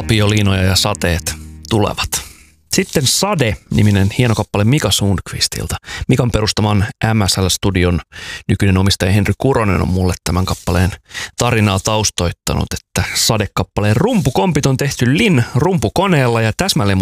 Lapioliinoja ja sateet tulevat. Sitten Sade-niminen hieno kappale Mika Sundqvistilta. Mikan perustaman MSL-studion nykyinen omistaja Henry Kuronen on mulle tämän kappaleen tarinaa taustoittanut, että Sade-kappaleen rumpukompit on tehty Lin rumpukoneella ja täsmälleen